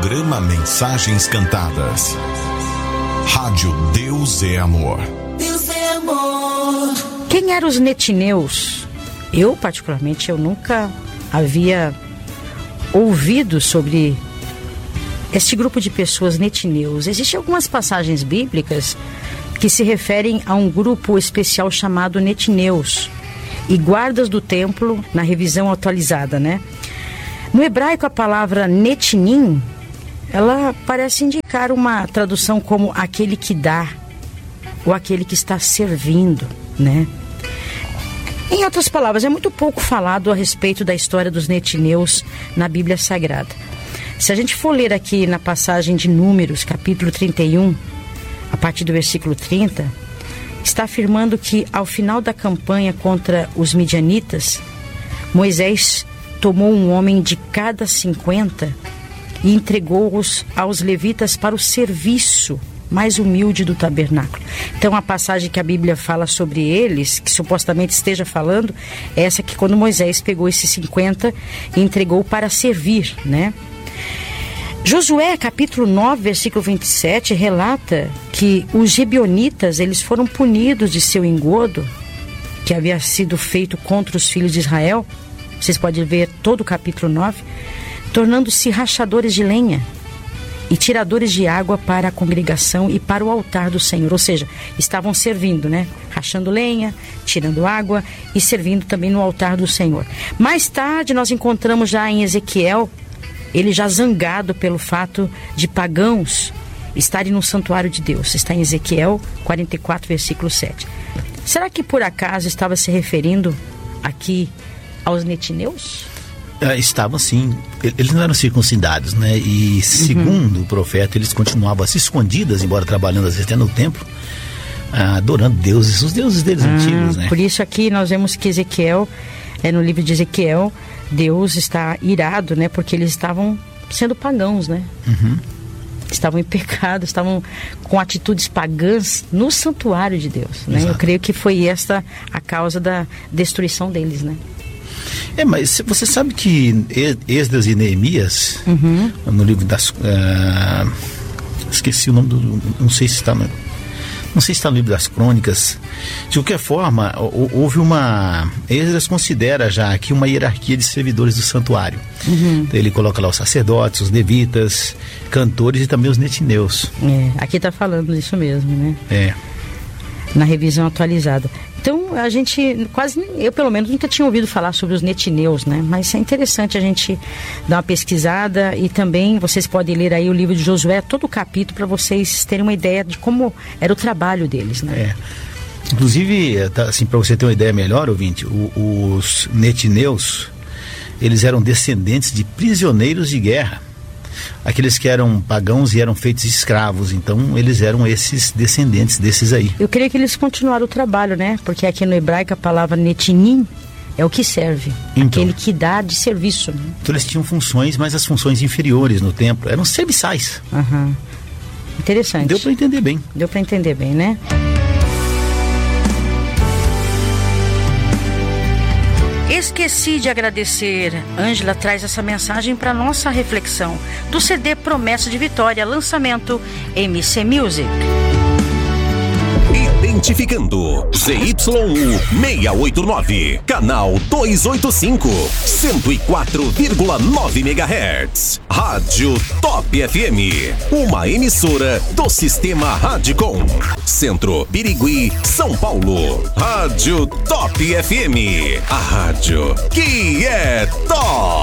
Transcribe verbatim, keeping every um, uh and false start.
Programa Mensagens Cantadas. Rádio Deus é Amor. Deus é amor. Quem eram os netineus? Eu, particularmente, eu nunca havia ouvido sobre este grupo de pessoas netineus. Existem algumas passagens bíblicas que se referem a um grupo especial chamado netineus e guardas do templo na revisão atualizada, né? No hebraico, a palavra netinim, ela parece indicar uma tradução como aquele que dá ou aquele que está servindo, né? Em outras palavras, é muito pouco falado a respeito da história dos netineus na Bíblia Sagrada. Se a gente for ler aqui na passagem de Números, capítulo trinta e um, a partir do versículo trinta, está afirmando que ao final da campanha contra os midianitas, Moisés tomou um homem de cada cinquenta e entregou-os aos levitas para o serviço mais humilde do tabernáculo. Então a passagem que a Bíblia fala sobre eles, que supostamente esteja falando, é essa que quando Moisés pegou esses cinquenta e entregou para servir, né? Josué, capítulo nove, versículo vinte e sete, relata que os gibeonitas, eles foram punidos de seu engodo, que havia sido feito contra os filhos de Israel. Vocês podem ver todo o capítulo nove, tornando-se rachadores de lenha e tiradores de água para a congregação e para o altar do Senhor. Ou seja, estavam servindo, né? Rachando lenha, tirando água e servindo também no altar do Senhor. Mais tarde nós encontramos já em Ezequiel, ele já zangado pelo fato de pagãos estarem no santuário de Deus. Está em Ezequiel quarenta e quatro, versículo sete. Será que por acaso estava se referindo aqui aos netineus? Ah, estavam sim, eles não eram circuncidados, né? E segundo uhum. o profeta, eles continuavam assim, escondidas, embora trabalhando às vezes até no templo, ah, adorando deuses, os deuses deles ah, antigos, né? Por isso aqui nós vemos que Ezequiel, é, no livro de Ezequiel, Deus está irado, né? Porque eles estavam sendo pagãos, né? Uhum. Estavam em pecado, estavam com atitudes pagãs no santuário de Deus, né? Exato. Eu creio que foi esta a causa da destruição deles, né? É, mas você sabe que Esdras e Neemias, uhum. no livro das... Uh, esqueci o nome do... Não sei se está no, não sei se está no livro das crônicas. De qualquer forma, houve uma... Esdras considera já aqui uma hierarquia de servidores do santuário. Uhum. Então, ele coloca lá os sacerdotes, os levitas, cantores e também os netineus. É, aqui está falando isso mesmo, né? É. Na revisão atualizada. Então, a gente quase, eu pelo menos nunca tinha ouvido falar sobre os netineus, né? Mas é interessante a gente dar uma pesquisada e também vocês podem ler aí o livro de Josué, todo o capítulo, para vocês terem uma ideia de como era o trabalho deles, né? É. Inclusive, assim, para você ter uma ideia melhor, ouvinte, o, os netineus, eles eram descendentes de prisioneiros de guerra. Aqueles que eram pagãos e eram feitos escravos, então eles eram esses descendentes desses aí. Eu creio que eles continuaram o trabalho, né? Porque aqui no hebraico a palavra netinim é o que serve, então, aquele que dá de serviço, né? Então eles tinham funções, mas as funções inferiores no templo eram serviçais. Uhum. Interessante. Deu para entender bem. Deu para entender bem, né? Esqueci de agradecer. Ângela traz essa mensagem para nossa reflexão do C D Promessa de Vitória, lançamento M C Music. Identificando Z Y U seiscentos e oitenta e nove, canal duzentos e oitenta e cinco, cento e quatro vírgula nove megahertz. Rádio Top F M, uma emissora do Sistema Radicom. Centro, Birigui, São Paulo. Rádio Top F M, a rádio que é top.